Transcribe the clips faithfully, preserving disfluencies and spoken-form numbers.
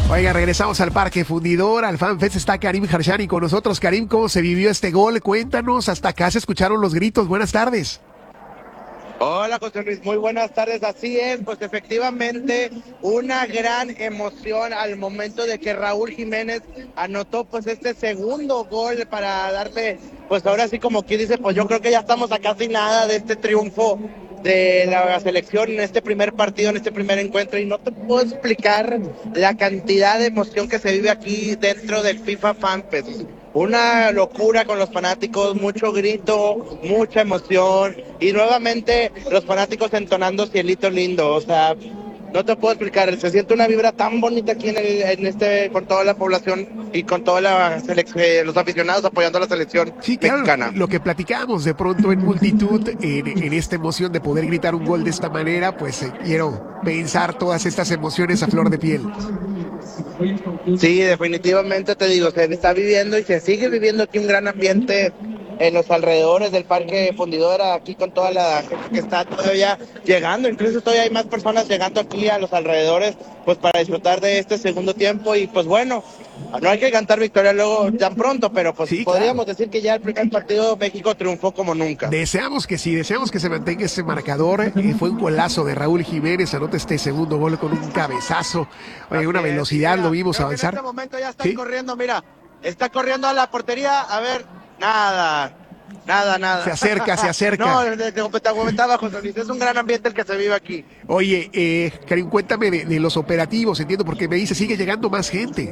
Oiga, regresamos al Parque Fundidor, al FanFest. Está Karim Harshani con nosotros. Karim, ¿cómo se vivió este gol? Cuéntanos, hasta acá se escucharon los gritos. Buenas tardes. Hola José Luis, muy buenas tardes. Así es, pues efectivamente una gran emoción al momento de que Raúl Jiménez anotó pues este segundo gol para darle, pues ahora sí como quien dice, pues yo creo que ya estamos a casi nada de este triunfo de la selección en este primer partido, en este primer encuentro, y no te puedo explicar la cantidad de emoción que se vive aquí dentro del FIFA FanFest. Una locura con los fanáticos, mucho grito, mucha emoción, y nuevamente los fanáticos entonando Cielito Lindo. O sea, no te puedo explicar, se siente una vibra tan bonita aquí en, el, en este, con toda la población y con toda la selección, eh, los aficionados apoyando a la selección sí, claro, mexicana. Lo que platicamos de pronto en multitud, en, en esta emoción de poder gritar un gol de esta manera, pues eh, quiero pensar todas estas emociones a flor de piel. Sí, definitivamente te digo, se está viviendo y se sigue viviendo aquí un gran ambiente en los alrededores del Parque Fundidora, aquí con toda la gente que está todavía llegando, incluso todavía hay más personas llegando aquí a los alrededores, pues para disfrutar de este segundo tiempo. Y pues bueno, no hay que cantar victoria luego tan pronto, pero pues sí, podríamos claro. decir que ya el primer partido México triunfó como nunca. Deseamos que sí, deseamos que se mantenga ese marcador. Eh, fue un golazo de Raúl Jiménez, anota este segundo gol con un cabezazo, oye, una velocidad, mira, lo vimos avanzar. En este momento ya están ¿Sí? corriendo, mira, está corriendo a la portería, a ver, nada, nada, nada. Se acerca, se acerca. No, como te comentaba, José Luis, es un gran ambiente el que se vive aquí. Oye, eh, Karim, cuéntame de, de los operativos, entiendo, porque me dice, sigue llegando más gente.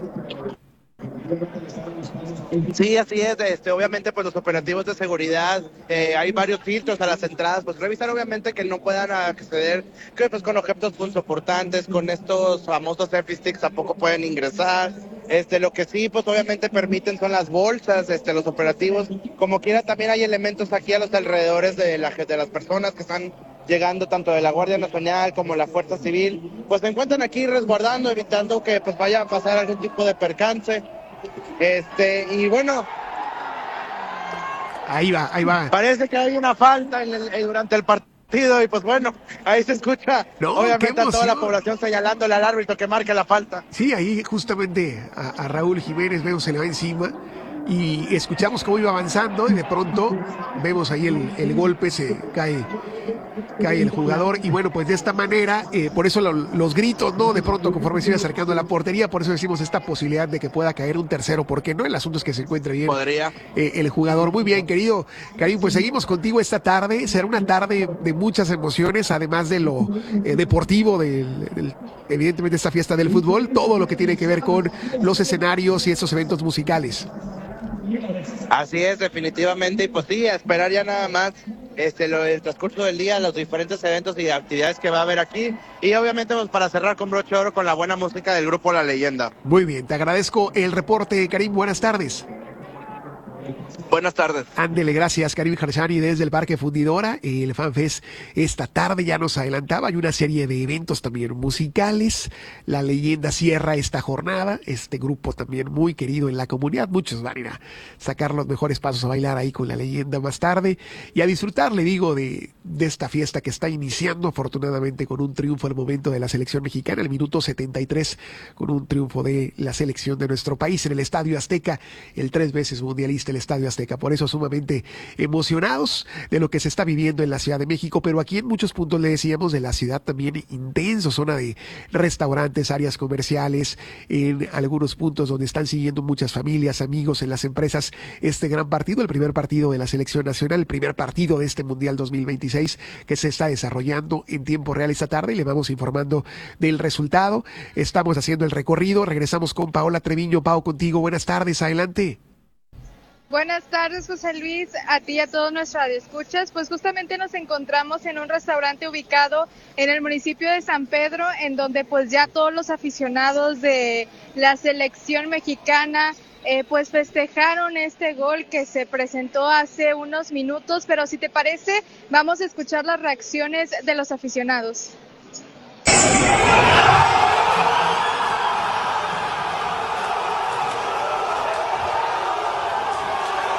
Sí, así es, este, obviamente pues los operativos de seguridad, eh, hay varios filtros a las entradas, pues revisar obviamente que no puedan acceder, que pues con objetos punzoportantes, con estos famosos selfie sticks tampoco pueden ingresar. Este, lo que sí, pues obviamente permiten son las bolsas, este, los operativos, como quiera también hay elementos aquí a los alrededores de, la, de las personas que están llegando, tanto de la Guardia Nacional como la Fuerza Civil, pues se encuentran aquí resguardando, evitando que pues vaya a pasar algún tipo de percance. Este, y bueno, ahí va, ahí va. Parece que hay una falta en el, durante el partido y pues bueno, ahí se escucha no, obviamente a toda la población señalándole al árbitro que marque la falta. Sí, ahí justamente a, a Raúl Jiménez vemos se le va encima y escuchamos cómo iba avanzando y de pronto vemos ahí el, el golpe, se cae cae el jugador y bueno, pues de esta manera, eh, por eso lo, los gritos, ¿no? De pronto conforme se iba acercando a la portería, por eso decimos esta posibilidad de que pueda caer un tercero, porque no, el asunto es que se encuentre bien. Podría. Eh, el jugador. Muy bien, querido Karim, pues seguimos contigo esta tarde, será una tarde de muchas emociones, además de lo eh, deportivo, del, del, evidentemente esta fiesta del fútbol, todo lo que tiene que ver con los escenarios y estos eventos musicales. Así es, definitivamente, y pues sí, a esperar ya nada más este, lo, el transcurso del día, los diferentes eventos y actividades que va a haber aquí, y obviamente pues, para cerrar con broche de oro con la buena música del grupo La Leyenda. Muy bien, te agradezco el reporte, Karim, buenas tardes. Buenas tardes. Ándele, gracias, Karim Harshani desde el Parque Fundidora. El FanFest esta tarde ya nos adelantaba. Hay una serie de eventos también musicales. La Leyenda cierra esta jornada. Este grupo también muy querido en la comunidad. Muchos van a ir a sacar los mejores pasos a bailar ahí con La Leyenda más tarde. Y a disfrutar, le digo, de, de esta fiesta que está iniciando afortunadamente con un triunfo al momento de la selección mexicana. El minuto setenta y tres con un triunfo de la selección de nuestro país en el Estadio Azteca. El tres veces mundialista, el Estadio Azteca. Por eso sumamente emocionados de lo que se está viviendo en la Ciudad de México, pero aquí en muchos puntos le decíamos de la ciudad también intenso, zona de restaurantes, áreas comerciales, en algunos puntos donde están siguiendo muchas familias, amigos, en las empresas, este gran partido, el primer partido de la selección nacional, el primer partido de este Mundial dos mil veintiséis que se está desarrollando en tiempo real esta tarde y le vamos informando del resultado. Estamos haciendo el recorrido, regresamos con Paola Treviño. Pao, contigo, buenas tardes, adelante. Buenas tardes, José Luis, a ti y a todos nuestros radioescuchas. Pues justamente nos encontramos en un restaurante ubicado en el municipio de San Pedro, en donde pues ya todos los aficionados de la selección mexicana eh, pues festejaron este gol que se presentó hace unos minutos. Pero si te parece, vamos a escuchar las reacciones de los aficionados.